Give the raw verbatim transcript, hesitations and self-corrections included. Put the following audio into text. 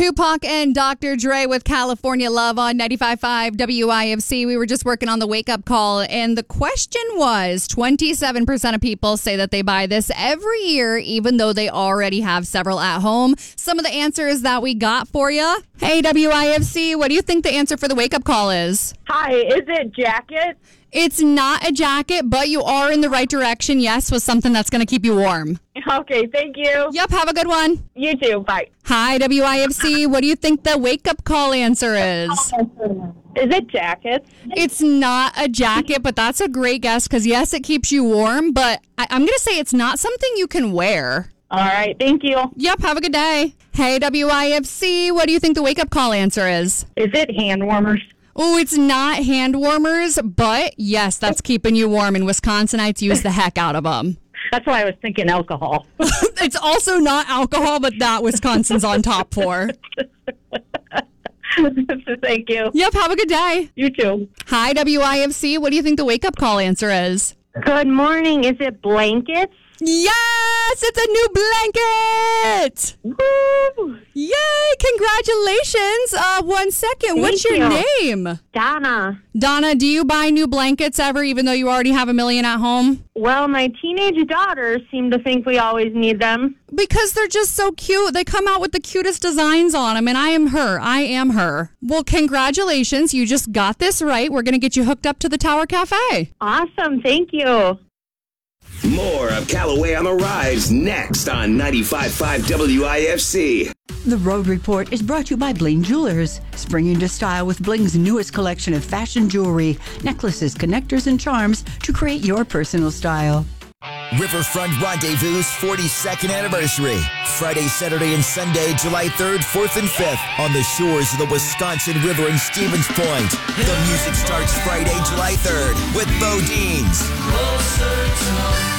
Tupac and Doctor Dre with California Love on ninety-five point five W I F C. We were just working on the wake-up call, and the question was, twenty-seven percent of people say that they buy this every year, even though they already have several at home. Some of the answers that we got for you. Hey, W I F C, what do you think the answer for the wake-up call is? Hi, is it jacket? It's not a jacket, but you are in the right direction, yes, with something that's going to keep you warm. Okay, thank you. Yep, have a good one. You too, bye. Hi, W I F C. What do you think the wake-up call answer is? Is it jacket? It's not a jacket, but that's a great guess because, yes, it keeps you warm, but I- I'm going to say it's not something you can wear. All right, thank you. Yep, have a good day. Hey, W I F C. What do you think the wake-up call answer is? Is it hand warmers? Oh, it's not hand warmers, but, yes, that's keeping you warm, and Wisconsinites use the heck out of them. That's why I was thinking alcohol. It's also not alcohol, but that Wisconsin's on top for. Thank you. Yep, have a good day. You too. Hi, W I F C. What do you think the wake-up call answer is? Good morning. Is it blankets? Yes, it's a new blanket. Woo! Yay, congratulations. Uh, one second. Thank What's your you. name? Donna. Donna, do you buy new blankets ever, even though you already have a million at home? Well, my teenage daughters seem to think we always need them. Because they're just so cute. They come out with the cutest designs on them, and I am her. I am her. Well, congratulations. You just got this right. We're going to get you hooked up to the Tower Cafe. Awesome. Thank you. More of Callaway on the Rise next on ninety-five point five W I F C. The Road Report is brought to you by Bling Jewelers. Spring into style with Bling's newest collection of fashion jewelry, necklaces, connectors, and charms to create your personal style. Riverfront Rendezvous' forty-second anniversary. Friday, Saturday, and Sunday, July third, fourth, and fifth on the shores of the Wisconsin River in Stevens Point. The music starts Friday, July third with Bo Deans.